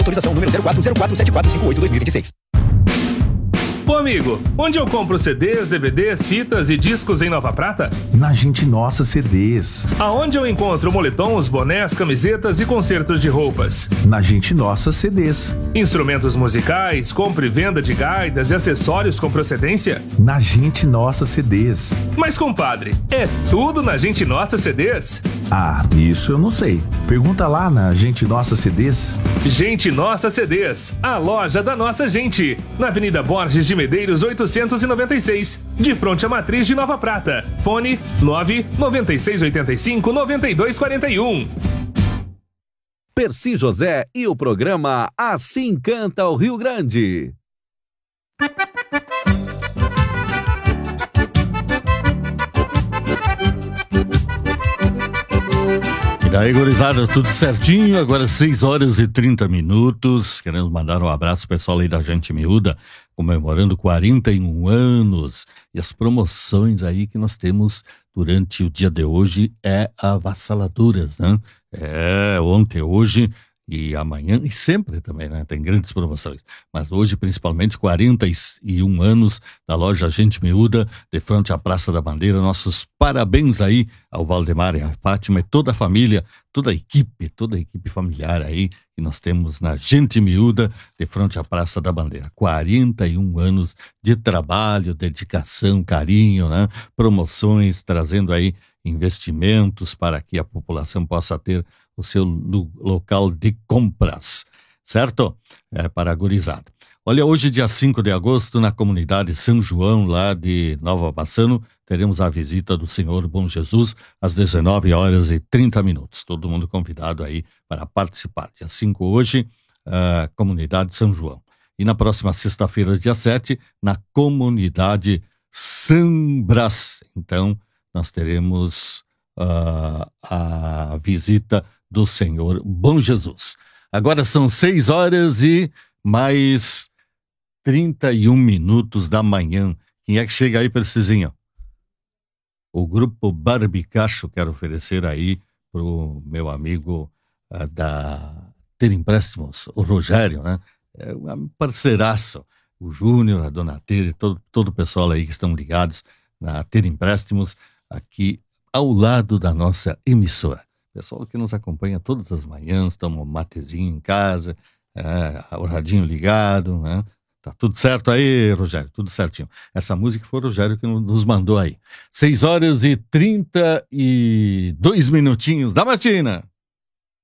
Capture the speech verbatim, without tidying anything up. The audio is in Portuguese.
Autorização número zero quatro zero quatro sete quatro cinco oito dois mil e vinte e seis. Ô amigo, onde eu compro C Ds, D V Ds, fitas e discos em Nova Prata? Na Gente Nossa C Ds. Aonde eu encontro moletons, bonés, camisetas e concertos de roupas? Na Gente Nossa C Ds. Instrumentos musicais, compra e venda de gaitas e acessórios com procedência? Na Gente Nossa C Ds. Mas compadre, é tudo na Gente Nossa C Ds? Ah, isso eu não sei. Pergunta lá na Gente Nossa C Ds. Gente Nossa C Ds, a loja da nossa gente. Na Avenida Borges de Medeiros oitocentos e noventa e seis, de frente à Matriz de Nova Prata. Fone nove nove seis oito cinco nove dois quatro um. Percy José e o programa Assim Canta o Rio Grande. E aí, gurizada, tudo certinho? Agora seis horas e trinta minutos. Queremos mandar um abraço pro pessoal aí da Gente Miúda, comemorando quarenta e um anos. E as promoções aí que nós temos durante o dia de hoje é avassaladoras, né? É, ontem, hoje e amanhã, e sempre também, né? Tem grandes promoções. Mas hoje, principalmente, quarenta e um anos da loja Gente Miúda, de frente à Praça da Bandeira. Nossos parabéns aí ao Valdemar e à Fátima e toda a família, toda a equipe, toda a equipe familiar aí que nós temos na Gente Miúda, de frente à Praça da Bandeira. quarenta e um anos de trabalho, dedicação, carinho, né? Promoções, trazendo aí investimentos para que a população possa ter o seu lo- local de compras, certo? É, para a gurizada. Olha, hoje, dia cinco de agosto, na comunidade São João, lá de Nova Bassano, teremos a visita do Senhor Bom Jesus às dezenove horas e trinta minutos. Todo mundo convidado aí para participar. Dia cinco hoje, a comunidade São João. E na próxima sexta-feira, dia sete, na comunidade São Brás. Então, nós teremos uh, a visita do Senhor Bom Jesus. Agora são seis horas e mais trinta e um minutos da manhã. Quem é que chega aí, Precisinho? O grupo Barbicacho, quero oferecer aí pro meu amigo uh, da Ter Empréstimos, o Rogério, né? É um parceiraço. O Júnior, a Dona Tere, todo, todo o pessoal aí que estão ligados na Ter Empréstimos, aqui ao lado da nossa emissora. Pessoal que nos acompanha todas as manhãs, toma um matezinho em casa, é, o radinho ligado, né? Tá tudo certo aí, Rogério? Tudo certinho. Essa música foi o Rogério que nos mandou aí. seis horas e trinta e dois minutinhos da matina.